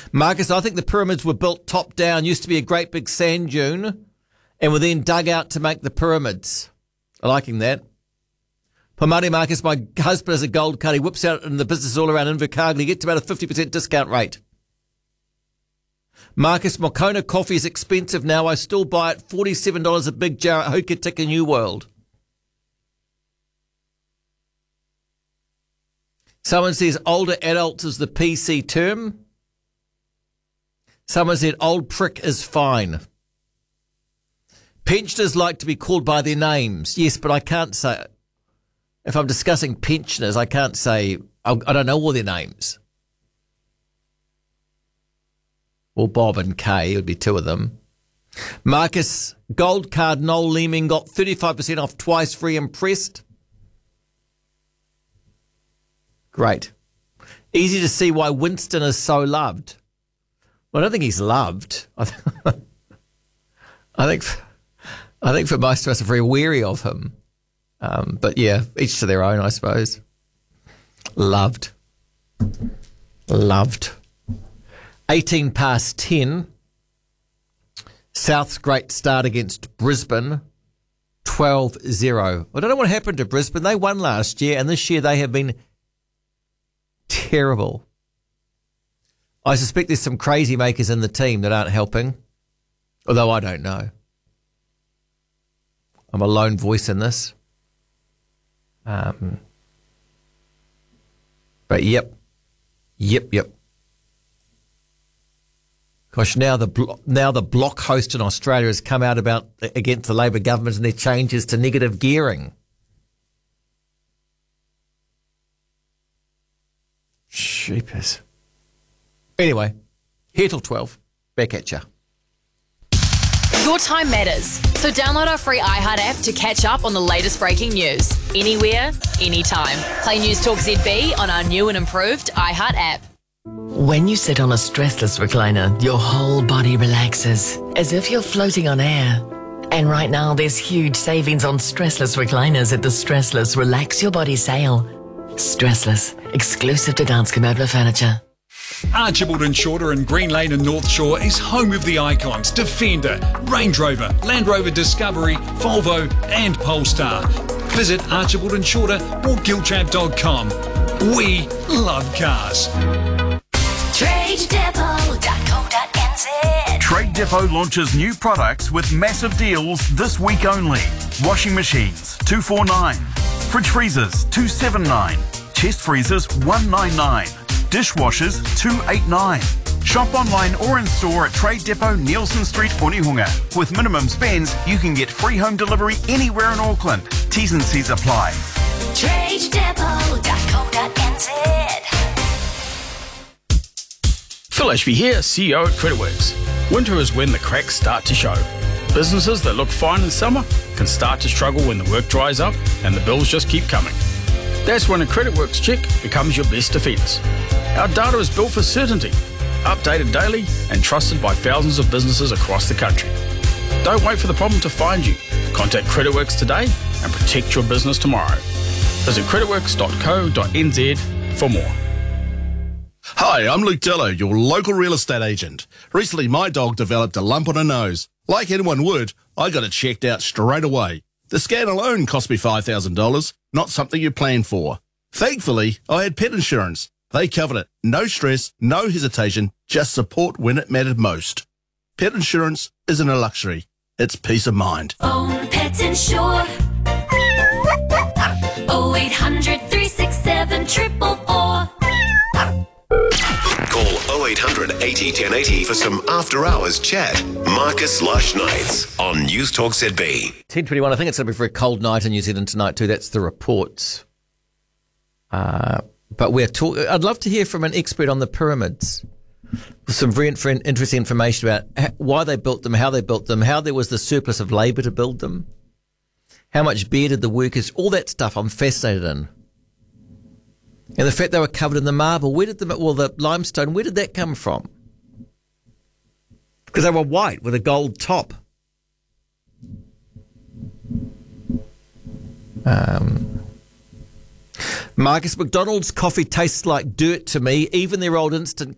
Marcus, I think the pyramids were built top down. Used to be a great big sand dune and were then dug out to make the pyramids. I'm liking that. Pomari Marcus, my husband is a gold card. He whips out in the business all around Invercargill. He gets about a 50% discount rate. Marcus, Moccona coffee is expensive now. I still buy it $47 a big jar at Hokitika New World. Someone says older adults is the PC term. Someone said old prick is fine. Pensioners like to be called by their names. Yes, but I can't say... If I'm discussing pensioners, I can't say... I don't know all their names. Well, Bob and Kay, it would be two of them. Marcus, gold card, Noel Leeming got 35% off twice free. Impressed? Great. Easy to see why Winston is so loved. Well, I don't think he's loved. I think for most of us are very wary of him. But yeah, each to their own, I suppose. Loved. 18 past 10. South's great start against Brisbane. 12-0. I don't know what happened to Brisbane. They won last year, and this year they have been terrible. I suspect there's some crazy makers in the team that aren't helping, although I don't know. I'm a lone voice in this. But yep. Gosh, now the block host in Australia has come out against the Labor government and their changes to negative gearing. Sheepers. Anyway, here till 12. Back at ya. Your time matters, so download our free iHeart app to catch up on the latest breaking news. Anywhere, anytime. Play News Talk ZB on our new and improved iHeart app. When you sit on a stressless recliner, your whole body relaxes, as if you're floating on air. And right now, there's huge savings on stressless recliners at the Stressless Relax Your Body sale. Stressless, exclusive to Danske Möbler Furniture. Archibald and Shorter in Green Lane and North Shore is home of the icons Defender, Range Rover, Land Rover Discovery, Volvo and Polestar. Visit Archibald and Shorter or giltrap.com. We love cars. TradeDepot.co.nz. Trade Depot launches new products with massive deals this week only. Washing machines, $249. Fridge freezers, $279. Chest freezers, $199. Dishwashers, $289. Shop online or in store at Trade Depot, Nielsen Street, Onehunga. With minimum spends, you can get free home delivery anywhere in Auckland. T's and C's apply. TradeDepot.co.nz. Phil Ashby here, CEO at CreditWorks. Winter is when the cracks start to show. Businesses that look fine in summer can start to struggle when the work dries up and the bills just keep coming. That's when a CreditWorks check becomes your best defence. Our data is built for certainty, updated daily and trusted by thousands of businesses across the country. Don't wait for the problem to find you. Contact CreditWorks today and protect your business tomorrow. Visit creditworks.co.nz for more. Hi, I'm Luke Dillo, your local real estate agent. Recently, my dog developed a lump on her nose. Like anyone would, I got it checked out straight away. The scan alone cost me $5,000, not something you plan for. Thankfully, I had pet insurance. They covered it. No stress, no hesitation, just support when it mattered most. Pet insurance isn't a luxury. It's peace of mind. Own Pet Insure. 0800 367 444. Call 0800 80 1080 for some after-hours chat. Marcus Lush Nights on News Talk ZB. 10:21. I think it's going to be a very cold night in New Zealand tonight too. That's the reports. But I'd love to hear from an expert on the pyramids. Some very interesting information about why they built them, how they built them, how there was the surplus of labour to build them, how much beer did the workers, all that stuff I'm fascinated in. And the fact they were covered in the marble, the limestone, where did that come from? Because they were white with a gold top. Marcus, McDonald's coffee tastes like dirt to me. Even their old instant